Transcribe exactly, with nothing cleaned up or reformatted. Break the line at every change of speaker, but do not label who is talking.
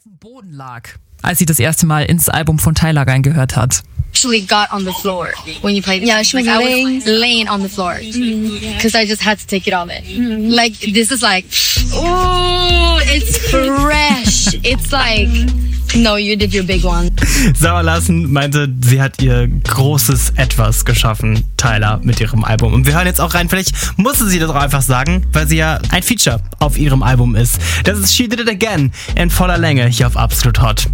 dem Boden lag, als sie das erste Mal ins Album von Tyler reingehört hat.
Actually got on the floor when you played.
Yeah, she was
like,
laying.
I was laying on the floor because mm, I just had to take it all in. Mm. Like this is like, oh, it's fresh. It's like, no, you did your big one.
Sarah Larsson meinte, sie hat ihr großes Etwas geschaffen, Tyler, mit ihrem Album. Und wir hören jetzt auch rein, vielleicht musste sie das auch einfach sagen, weil sie ja ein Feature auf ihrem Album ist. Das ist She Did It Again in voller Länge hier auf Absolut Hot.